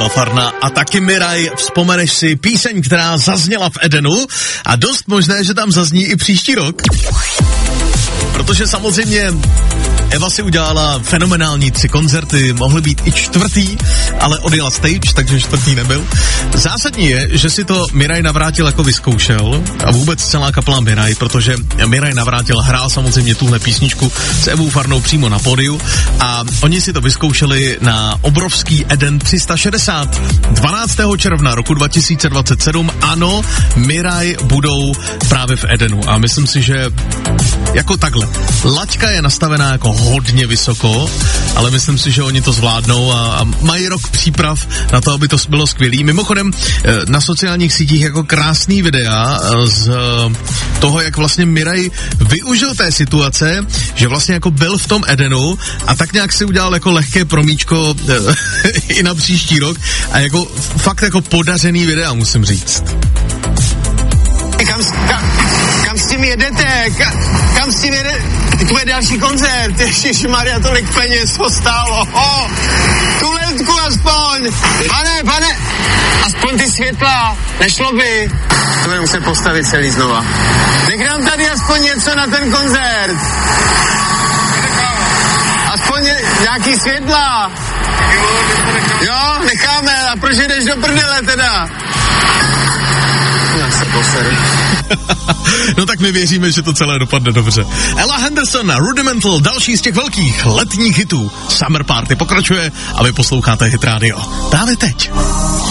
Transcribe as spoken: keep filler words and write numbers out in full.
Eva Farna a taky Miraj. Vzpomeneš si píseň, která zazněla v Edenu a dost možné, že tam zazní i příští rok. Protože samozřejmě Eva si udělala fenomenální tři koncerty, mohly být i čtvrtý, ale odjela stage, takže čtvrtý nebyl. Zásadní je, že si to Miraj Navrátil jako vyzkoušel a vůbec celá kapela Miraj, protože Miraj Navrátil hrál samozřejmě tuhle písničku s Evou Farnou přímo na pódiu a oni si to vyzkoušeli na obrovský Eden tři sta šedesát. dvanáctého června roku dva tisíce dvacet sedm, ano, Miraj budou právě v Edenu a myslím si, že jako takhle. Laťka je nastavená jako hodně vysoko, ale myslím si, že oni to zvládnou a, a mají rok příprav na to, aby to bylo skvělý. Mimochodem, na sociálních sítích jako krásný videa z toho, jak vlastně Miraj využil té situace, že vlastně jako byl v tom Edenu a tak nějak si udělal jako lehké promíčko i na příští rok a jako fakt jako podařený videa, musím říct. Kam, kam, kam s tím jedete? Ka, kam s tím jedete? To je další koncert. Ježišmarja, tolik peněz ho stálo. O, tu letku aspoň. Pane, pane, aspoň ty světla. Nešlo by. To budeme muset postavit celý znova. Nech nám tady aspoň něco na ten koncert. Aspoň nějaký světla. Jo, necháme. A proč jdeš do prdele teda? Já se poseru. No tak my věříme, že to celé dopadne dobře. Ella Henderson, Rudimental, další z těch velkých letních hitů. Summer Party pokračuje a vy posloucháte Hit Radio. Právě teď.